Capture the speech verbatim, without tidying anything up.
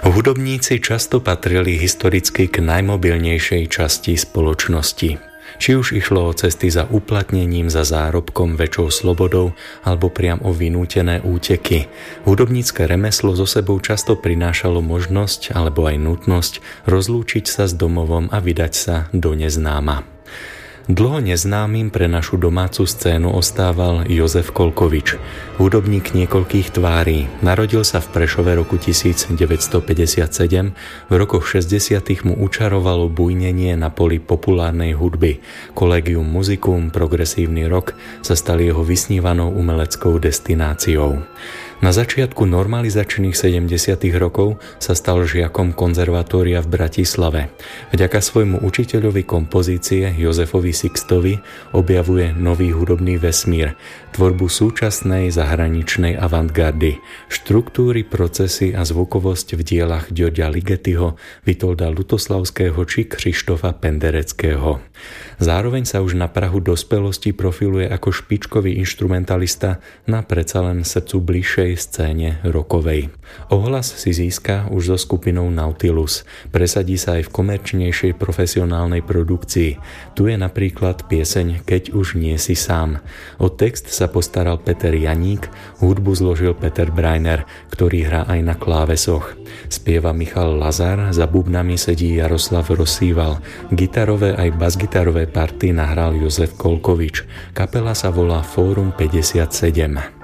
Hudobníci často patrili historicky k najmobilnejšej časti spoločnosti. Či už išlo o cesty za uplatnením, za zárobkom, väčšou slobodou alebo priam o vynútené úteky. Hudobnícke remeslo so sebou často prinášalo možnosť alebo aj nutnosť rozlúčiť sa s domovom a vydať sa do neznáma. Dlho neznámym pre našu domácu scénu ostával Jozef Kolkovič, hudobník niekoľkých tvárí. Narodil sa v Prešove roku devätnásťstopäťdesiatsedem, v rokoch šesťdesiatych mu učarovalo bujnenie na poli populárnej hudby. Collegium Musicum, progresívny rock sa stali jeho vysnívanou umeleckou destináciou. Na začiatku normalizačných sedemdesiatych rokov sa stal žiakom konzervatória v Bratislave. Vďaka svojmu učiteľovi kompozície Jozefovi Sixtovi objavuje nový hudobný vesmír, tvorbu súčasnej zahraničnej avantgardy, štruktúry, procesy a zvukovosť v dielach Ďorďa Ligetiho, Vitolda Lutoslavského či Krištofa Pendereckého. Zároveň sa už na prahu dospelosti profiluje ako špičkový inštrumentalista na predsa len srdcu bližšej scéne rockovej. Ohlas si získa už so skupinou Nautilus. Presadí sa aj v komerčnejšej profesionálnej produkcii. Tu je napríklad pieseň Keď už nie si sám. O text sa postaral Peter Janík, hudbu zložil Peter Breiner, ktorý hrá aj na klávesoch. Spieva Michal Lazar, za bubnami sedí Jaroslav Rozsýval. Gitarové aj basgitarové party nahral Jozef Kolkovič. Kapela sa volá Fórum päťdesiatsedem.